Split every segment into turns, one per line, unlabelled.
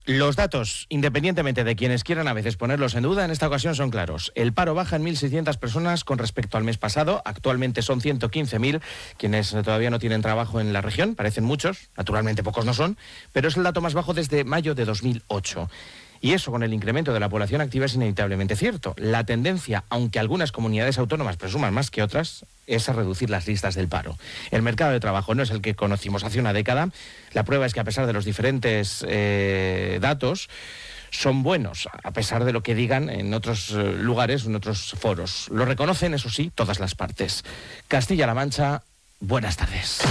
Los datos, independientemente de quienes quieran a veces ponerlos en duda, en esta ocasión son claros. El paro baja en 1.600 personas con respecto al mes pasado. Actualmente son 115.000 quienes todavía no tienen trabajo en la región. Parecen muchos, naturalmente pocos no son, pero es el dato más bajo desde mayo de 2008. Y eso, con el incremento de la población activa, es inevitablemente cierto. La tendencia, aunque algunas comunidades autónomas presuman más que otras, es a reducir las listas del paro. El mercado de trabajo no es el que conocimos hace una década. La prueba es que, a pesar de los diferentes datos, son buenos, a pesar de lo que digan en otros lugares, en otros foros. Lo reconocen, eso sí, todas las partes. Castilla-La Mancha, buenas tardes.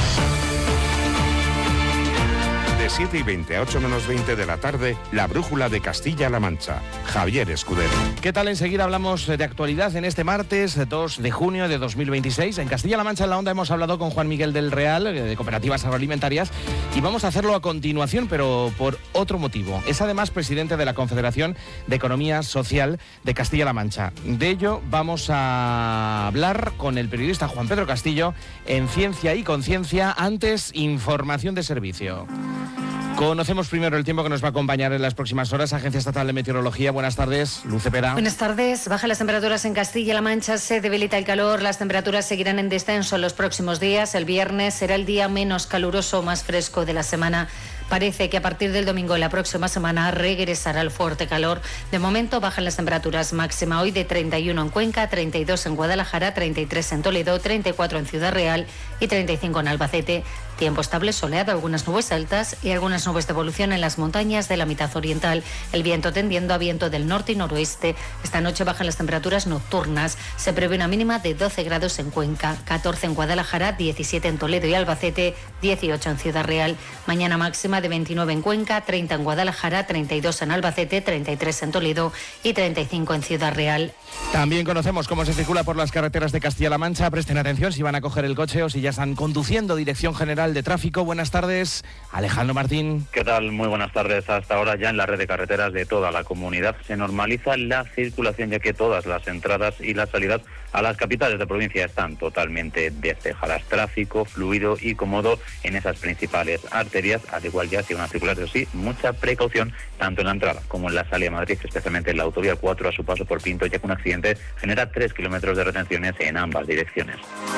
7:20 a 8:20 de la tarde, la brújula de Castilla-La Mancha. Javier Escudero.
¿Qué tal? Enseguida hablamos de actualidad en este martes 2 de junio de 2026. En Castilla-La Mancha, en la Onda, hemos hablado con Juan Miguel del Real, de Cooperativas Agroalimentarias, y vamos a hacerlo a continuación, pero por otro motivo. Es además presidente de la Confederación de Economía Social de Castilla-La Mancha. De ello vamos a hablar con el periodista Juan Pedro Castillo en Ciencia y Conciencia. Antes, información de servicio. Conocemos primero el tiempo que nos va a acompañar en las próximas horas. Agencia Estatal de Meteorología, buenas tardes. Luz Cepeda.
Buenas tardes. Bajan las temperaturas en Castilla-La Mancha, se debilita el calor, las temperaturas seguirán en descenso en los próximos días. El viernes será el día menos caluroso, más fresco de la semana. Parece que a partir del domingo de la próxima semana regresará el fuerte calor. De momento bajan las temperaturas, máxima hoy de 31 en Cuenca, 32 en Guadalajara, 33 en Toledo, 34 en Ciudad Real y 35 en Albacete. Tiempo estable, soleado, algunas nubes altas y algunas nubes de evolución en las montañas de la mitad oriental. El viento tendiendo a viento del norte y noroeste. Esta noche bajan las temperaturas nocturnas. Se prevé una mínima de 12 grados en Cuenca, 14 en Guadalajara, 17 en Toledo y Albacete, 18 en Ciudad Real. Mañana máxima de 29 en Cuenca, 30 en Guadalajara, 32 en Albacete, 33 en Toledo y 35 en Ciudad Real.
También conocemos cómo se circula por las carreteras de Castilla-La Mancha. Presten atención si van a coger el coche o si ya están conduciendo. Dirección General de Tráfico. Buenas tardes, Alejandro Martín.
¿Qué tal? Muy buenas tardes. Hasta ahora ya en la red de carreteras de toda la comunidad se normaliza la circulación, ya que todas las entradas y las salidas a las capitales de provincia están totalmente despejadas. Tráfico fluido y cómodo en esas principales arterias, al igual ya que una circular, pero sí, mucha precaución tanto en la entrada como en la salida de Madrid, especialmente en la autovía 4 a su paso por Pinto, ya que un accidente genera 3 kilómetros de retenciones en ambas direcciones.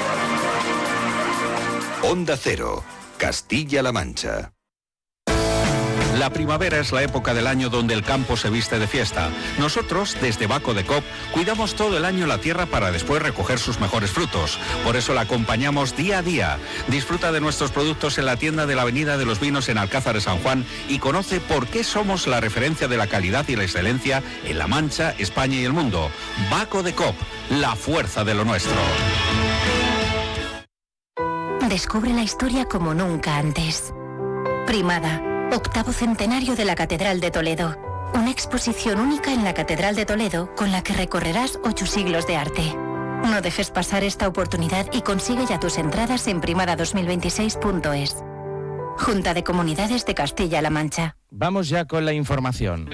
Onda Cero, Castilla-La Mancha.
La primavera es la época del año donde el campo se viste de fiesta. Nosotros, desde Baco de Coop, cuidamos todo el año la tierra para después recoger sus mejores frutos. Por eso la acompañamos día a día. Disfruta de nuestros productos en la tienda de la Avenida de los Vinos en Alcázar de San Juan y conoce por qué somos la referencia de la calidad y la excelencia en La Mancha, España y el mundo. Baco de Coop, la fuerza de lo nuestro.
Descubre la historia como nunca antes. Primada. Octavo centenario de la Catedral de Toledo. Una exposición única en la Catedral de Toledo con la que recorrerás 8 siglos de arte. No dejes pasar esta oportunidad y consigue ya tus entradas en primada2026.es. Junta de Comunidades de Castilla-La Mancha.
Vamos ya con la información.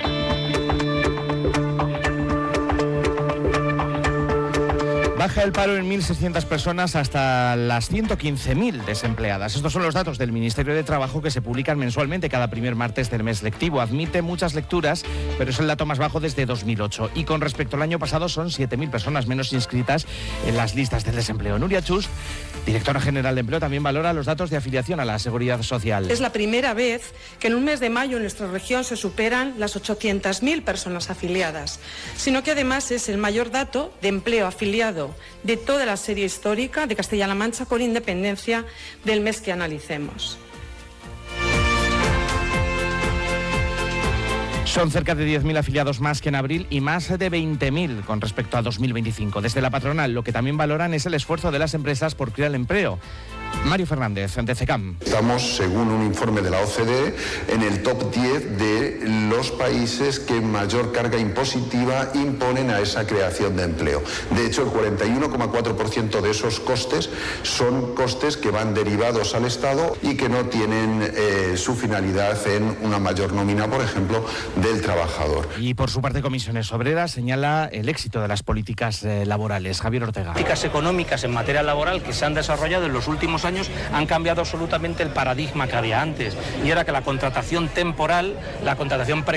Baja el paro en 1.600 personas hasta las 115.000 desempleadas. Estos son los datos del Ministerio de Trabajo que se publican mensualmente cada primer martes del mes lectivo. Admite muchas lecturas, pero es el dato más bajo desde 2008. Y con respecto al año pasado son 7.000 personas menos inscritas en las listas del desempleo. Nuria Chus, directora general de Empleo, también valora los datos de afiliación a la Seguridad Social.
Es la primera vez que en un mes de mayo en nuestra región se superan las 800.000 personas afiliadas, sino que además es el mayor dato de empleo afiliado de toda la serie histórica de Castilla-La Mancha, con independencia del mes que analicemos.
Son cerca de 10.000 afiliados más que en abril y más de 20.000 con respecto a 2025. Desde la patronal lo que también valoran es el esfuerzo de las empresas por crear el empleo. Mario Fernández, de CECAM.
Estamos, según un informe de la OCDE, en el top 10 de los países que mayor carga impositiva imponen a esa creación de empleo. De hecho, el 41,4% de esos costes son costes que van derivados al Estado y que no tienen su finalidad en una mayor nómina, por ejemplo, del trabajador.
Y por su parte, Comisiones Obreras señala el éxito de las políticas laborales. Javier Ortega.
Políticas económicas en materia laboral que se han desarrollado en los últimos años años han cambiado absolutamente el paradigma que había antes, y era que la contratación temporal, la contratación